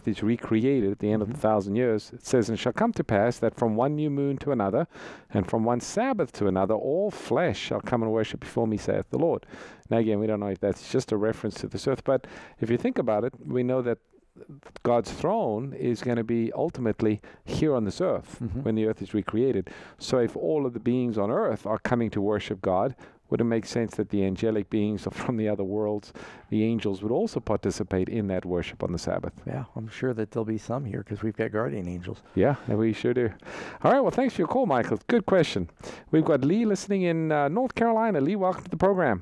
earth is recreated at the end of the 1,000 years, it says, "And it shall come to pass that from one new moon to another, and from one Sabbath to another, all flesh shall come and worship before me, saith the Lord." Now again, we don't know if that's just a reference to this earth, but if you think about it, we know that God's throne is going to be ultimately here on this earth when the earth is recreated. So if all of the beings on earth are coming to worship God, would it make sense that the angelic beings from the other worlds, the angels, would also participate in that worship on the Sabbath? Yeah, I'm sure that there'll be some here because we've got guardian angels. Yeah, we sure do. All right, well, thanks for your call, Michael. Good question. We've got Lee listening in North Carolina. Lee, welcome to the program.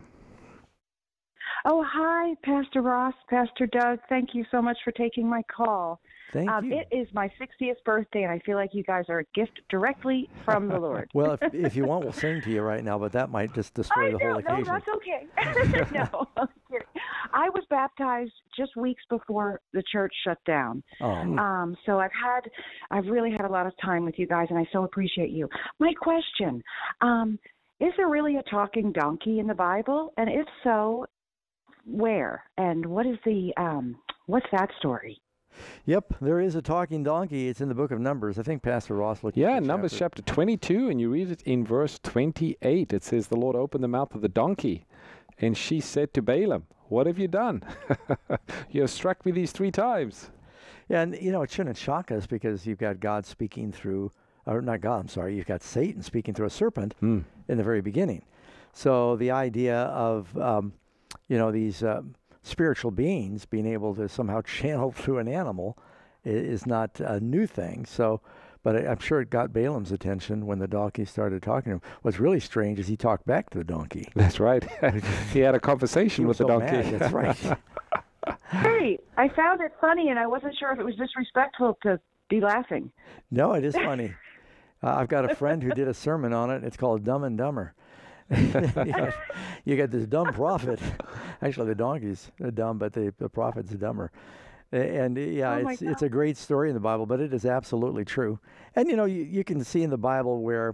Oh, hi, Pastor Ross, Pastor Doug. Thank you so much for taking my call. Thank you. It is my 60th birthday, and I feel like you guys are a gift directly from the Lord. Well, if you want, we'll sing to you right now, but that might just destroy the whole occasion. No, that's okay. No, I'm kidding. I was baptized just weeks before the church shut down. Oh. So I've really had a lot of time with you guys, and I so appreciate you. My question, is there really a talking donkey in the Bible? And if so, where? And what is what's that story? Yep, there is a talking donkey. It's in the book of Numbers. I think Pastor Ross looked at the Numbers chapter 22, and you read it in verse 28. It says, "The Lord opened the mouth of the donkey, and she said to Balaam, 'What have you done? You have struck me these 3 times.'" Yeah, and it shouldn't shock us because you've got God speaking through, or not God, I'm sorry, you've got Satan speaking through a serpent in the very beginning. So the idea of, these spiritual beings being able to somehow channel through an animal is not a new thing. So, but I'm sure it got Balaam's attention when the donkey started talking to him. What's really strange is he talked back to the donkey. That's right. He had a conversation with the donkey. Mad. That's right. Hey, I found it funny, and I wasn't sure if it was disrespectful to be laughing. No, it is funny. I've got a friend who did a sermon on it. It's called Dumb and Dumber. You got this dumb prophet. Actually, the donkey's dumb, but the prophet's dumber. And it's a great story in the Bible, but it is absolutely true. And you can see in the Bible where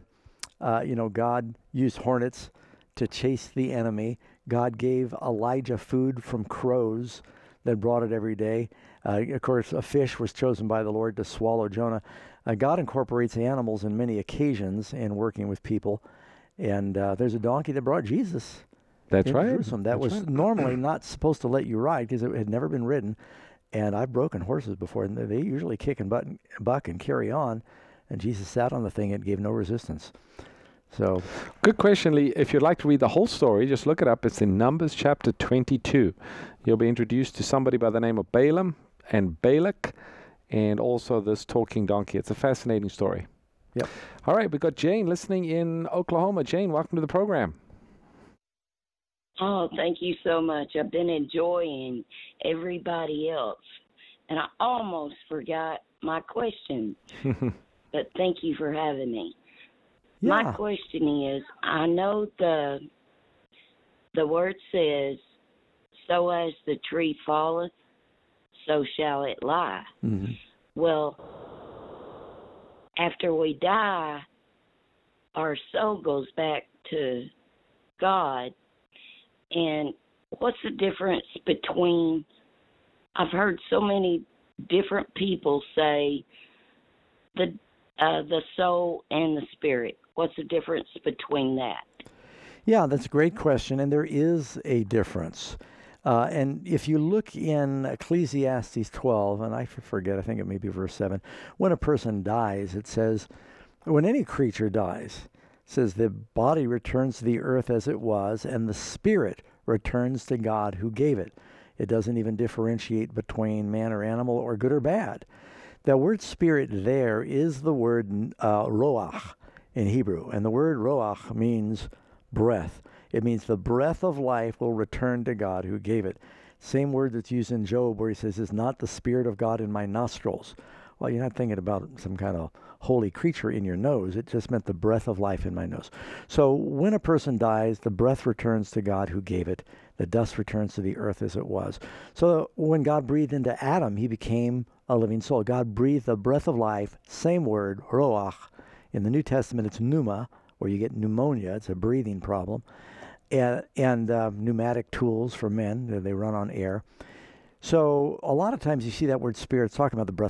God used hornets to chase the enemy. God gave Elijah food from crows that brought it every day. Of course, a fish was chosen by the Lord to swallow Jonah. God incorporates animals in many occasions in working with people. And there's a donkey that brought Jesus. That's right. Jerusalem. That was normally not supposed to let you ride because it had never been ridden. And I've broken horses before, and they usually kick and buck and carry on. And Jesus sat on the thing; it gave no resistance. So, good question, Lee. If you'd like to read the whole story, just look it up. It's in Numbers chapter 22. You'll be introduced to somebody by the name of Balaam and Balak, and also this talking donkey. It's a fascinating story. Yep. All right, we've got Jane listening in Oklahoma. Jane, welcome to the program. Oh, thank you so much. I've been enjoying everybody else, and I almost forgot my question, but thank you for having me. Yeah. My question is, I know the word says, "So as the tree falleth, so shall it lie." Mm-hmm. Well, after we die, our soul goes back to God. And what's the difference between, I've heard so many different people say the soul and the spirit. What's the difference between that? Yeah, that's a great question, and there is a difference. And if you look in Ecclesiastes 12, and I forget, I think it may be verse 7, when a person dies, it says, when any creature dies, it says the body returns to the earth as it was, and the spirit returns to God who gave it. It doesn't even differentiate between man or animal or good or bad. The word spirit there is the word roach in Hebrew, and the word roach means breath. It means the breath of life will return to God who gave it. Same word that's used in Job where he says, "Is not the Spirit of God in my nostrils?" Well, you're not thinking about some kind of holy creature in your nose. It just meant the breath of life in my nose. So when a person dies, the breath returns to God who gave it. The dust returns to the earth as it was. So when God breathed into Adam, he became a living soul. God breathed the breath of life, same word, roach. In the New Testament, it's pneuma, where you get pneumonia. It's a breathing problem. And pneumatic tools for men, they run on air. So a lot of times you see that word spirit, it's talking about the breath